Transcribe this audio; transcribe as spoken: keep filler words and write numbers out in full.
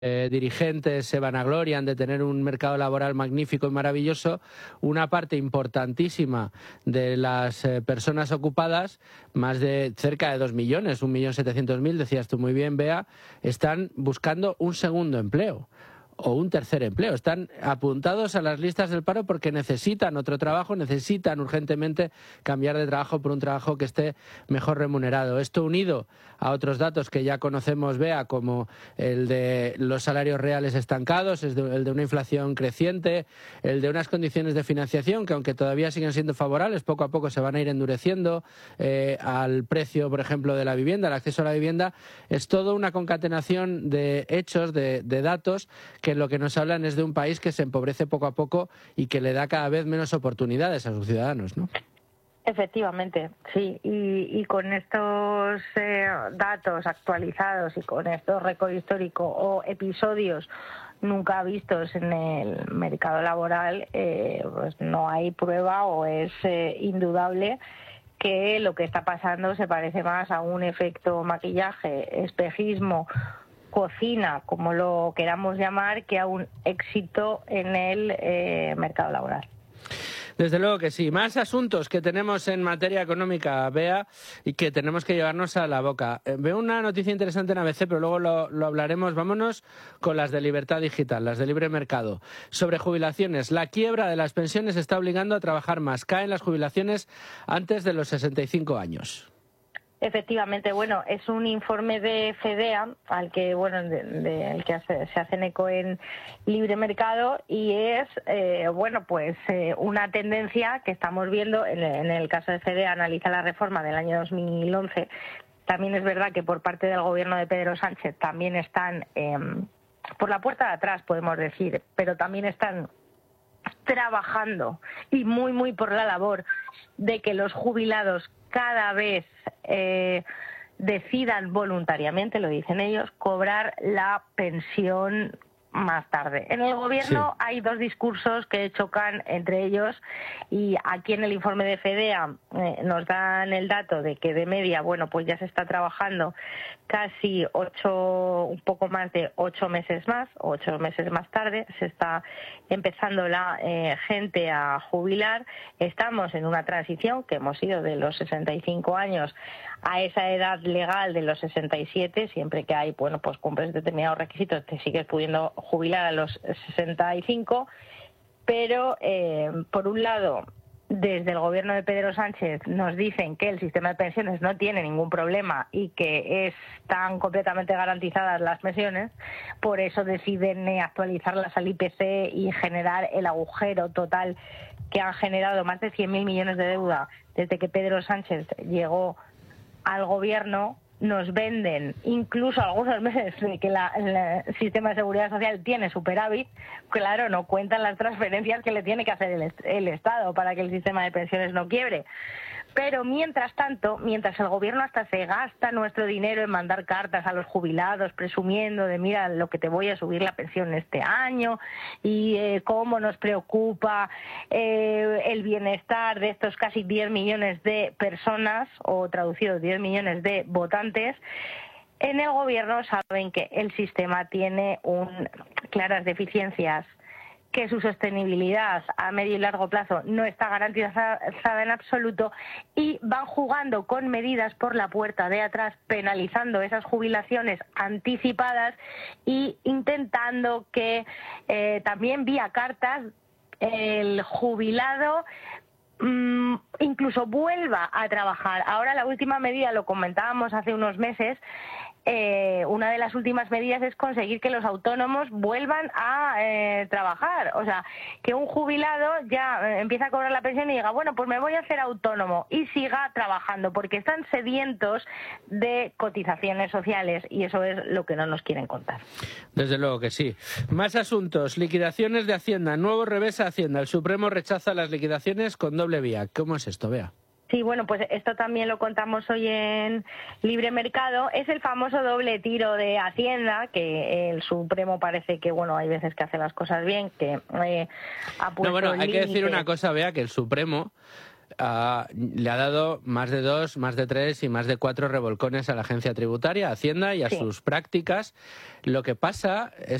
Eh, dirigentes se vanaglorian de tener un mercado laboral magnífico y maravilloso, una parte importantísima de las eh, personas ocupadas, más de cerca de dos millones, un millón setecientos mil, decías tú muy bien, Bea, están buscando un segundo empleo o un tercer empleo. Están apuntados a las listas del paro porque necesitan otro trabajo, necesitan urgentemente cambiar de trabajo por un trabajo que esté mejor remunerado. Esto unido a otros datos que ya conocemos, Bea, como el de los salarios reales estancados, el de una inflación creciente, el de unas condiciones de financiación que, aunque todavía siguen siendo favorables, poco a poco se van a ir endureciendo, eh, al precio, por ejemplo, de la vivienda, el acceso a la vivienda. Es toda una concatenación de hechos, de, de datos, que lo que nos hablan es de un país que se empobrece poco a poco y que le da cada vez menos oportunidades a sus ciudadanos, ¿no? Efectivamente, sí, y, y con estos eh, datos actualizados y con estos récord histórico o episodios nunca vistos en el mercado laboral, eh, pues no hay prueba o es eh, indudable que lo que está pasando se parece más a un efecto maquillaje, espejismo, cocina, como lo queramos llamar, que a un éxito en el eh, mercado laboral. Desde luego que sí. Más asuntos que tenemos en materia económica, Bea, y que tenemos que llevarnos a la boca. Eh, veo una noticia interesante en A B C, pero luego lo, lo hablaremos. Vámonos con las de libertad digital, las de libre mercado. Sobre jubilaciones. La quiebra de las pensiones está obligando a trabajar más. Caen las jubilaciones antes de los sesenta y cinco años. Efectivamente, bueno, es un informe de FEDEA al que, bueno, de, de, el que hace, se hacen eco en Libre Mercado y es, eh, bueno, pues eh, una tendencia que estamos viendo. En, en el caso de FEDEA analiza la reforma del año dos mil once. También es verdad que por parte del gobierno de Pedro Sánchez también están eh, por la puerta de atrás, podemos decir, pero también están trabajando y muy, muy por la labor de que los jubilados cada vez eh, decidan voluntariamente, lo dicen ellos, cobrar la pensión más tarde. En el gobierno sí. Hay dos discursos que chocan entre ellos y aquí en el informe de FEDEA eh, nos dan el dato de que de media, bueno, pues ya se está trabajando casi ocho, un poco más de ocho meses más, ocho meses más tarde, se está empezando la eh, gente a jubilar. Estamos en una transición que hemos ido de los sesenta y cinco años a esa edad legal de los sesenta y siete, siempre que hay, bueno, pues cumples determinados requisitos, te sigues pudiendo jubilar a los sesenta y cinco, pero eh, por un lado, desde el gobierno de Pedro Sánchez nos dicen que el sistema de pensiones no tiene ningún problema y que están completamente garantizadas las pensiones, por eso deciden actualizarlas al I P C y generar el agujero total que han generado más de cien mil millones de deuda desde que Pedro Sánchez llegó al gobierno. Nos venden incluso algunos meses que la, la, el sistema de seguridad social tiene superávit. Claro, no cuentan las transferencias que le tiene que hacer el, el Estado para que el sistema de pensiones no quiebre. Pero mientras tanto, mientras el gobierno hasta se gasta nuestro dinero en mandar cartas a los jubilados presumiendo de mira lo que te voy a subir la pensión este año y eh, cómo nos preocupa eh, el bienestar de estos casi diez millones de personas, o traducido diez millones de votantes, en el gobierno saben que el sistema tiene un, claras deficiencias, que su sostenibilidad a medio y largo plazo no está garantizada en absoluto y van jugando con medidas por la puerta de atrás, penalizando esas jubilaciones anticipadas y intentando que eh, también vía cartas el jubilado mmm, incluso vuelva a trabajar. Ahora la última medida, lo comentábamos hace unos meses, Eh, una de las últimas medidas es conseguir que los autónomos vuelvan a eh, trabajar. O sea, que un jubilado ya eh, empieza a cobrar la pensión y diga, bueno, pues me voy a hacer autónomo y siga trabajando, porque están sedientos de cotizaciones sociales y eso es lo que no nos quieren contar. Desde luego que sí. Más asuntos. Liquidaciones de Hacienda. Nuevo revés a Hacienda. El Supremo rechaza las liquidaciones con doble vía. ¿Cómo es esto, Bea? Sí, bueno, pues esto también lo contamos hoy en Libre Mercado. Es el famoso doble tiro de Hacienda, que el Supremo parece que, bueno, hay veces que hace las cosas bien, que eh, ha puesto No, bueno, hay límites. que decir una cosa, Bea, que el Supremo ha, le ha dado más de dos, más de tres y más de cuatro revolcones a la agencia tributaria, a Hacienda y a Sí. sus prácticas. Lo que pasa es